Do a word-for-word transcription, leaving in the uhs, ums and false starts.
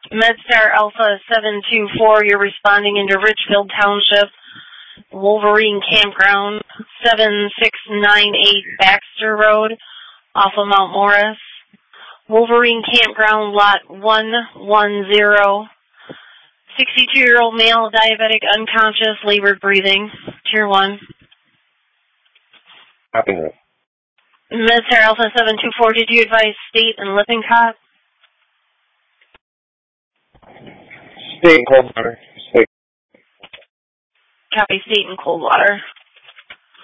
MedStar Alpha seven two four, you're responding into Richfield Township, Wolverine Campground, seven six nine eight Baxter Road, off of Mount Morris. Wolverine Campground, lot one one zero. sixty-two-year-old male, diabetic, unconscious, labored breathing. Tier one. Copy that. MedStar Alpha seven two four, did you advise State and Lippincott? State and Coldwater. State. Copy, State and Coldwater.